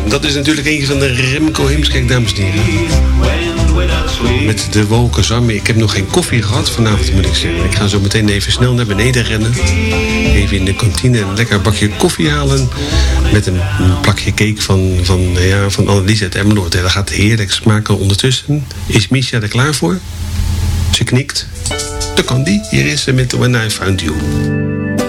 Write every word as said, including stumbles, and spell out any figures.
Dat is natuurlijk een van de Remco Heemskerk, dames en heren. Met de wolken. Ik heb nog geen koffie gehad vanavond, moet ik zeggen. Ik ga zo meteen even snel naar beneden rennen. Even in de kantine een lekker bakje koffie halen. Met een, een plakje cake van, van, ja, van Annelies uit Emmeloord. Dat gaat heerlijk smaken. Ondertussen is Misha er klaar voor. Ze knikt. Dan kan die. Hier is ze met When I Found You.